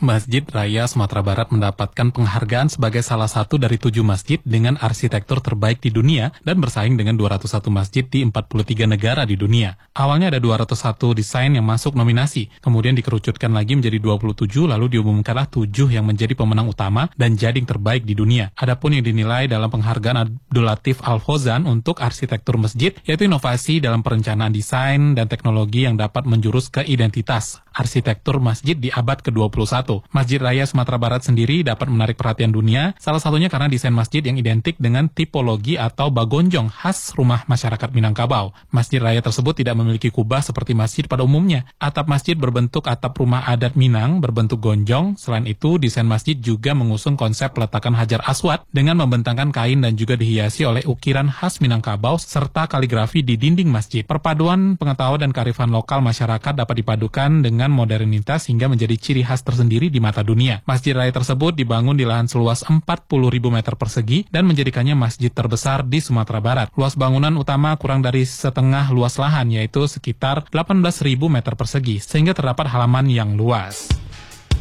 Masjid Raya Sumatera Barat mendapatkan penghargaan sebagai salah satu dari 7 masjid dengan arsitektur terbaik di dunia dan bersaing dengan 201 masjid di 43 negara di dunia. Awalnya ada 201 desain yang masuk nominasi, kemudian dikerucutkan lagi menjadi 27, lalu diumumkanlah 7 yang menjadi pemenang utama dan jading terbaik di dunia. Adapun yang dinilai dalam penghargaan Abdul Latif Al-Fauzan untuk arsitektur masjid, yaitu inovasi dalam perencanaan desain dan teknologi yang dapat menjurus ke identitas arsitektur masjid di abad ke-21. Masjid Raya Sumatera Barat sendiri dapat menarik perhatian dunia, salah satunya karena desain masjid yang identik dengan tipologi atau bagonjong khas rumah masyarakat Minangkabau. Masjid Raya tersebut tidak memiliki kubah seperti masjid pada umumnya. Atap masjid berbentuk atap rumah adat Minang berbentuk gonjong. Selain itu, desain masjid juga mengusung konsep peletakan hajar aswad dengan membentangkan kain dan juga dihiasi oleh ukiran khas Minangkabau serta kaligrafi di dinding masjid. Perpaduan pengetahuan dan kearifan lokal masyarakat dapat dipadukan dengan modernitas hingga menjadi ciri khas tersendiri di mata dunia. Masjid Raya tersebut dibangun di lahan seluas 40.000 meter persegi dan menjadikannya masjid terbesar di Sumatera Barat. Luas bangunan utama kurang dari setengah luas lahan, yaitu sekitar 18.000 meter persegi, sehingga terdapat halaman yang luas.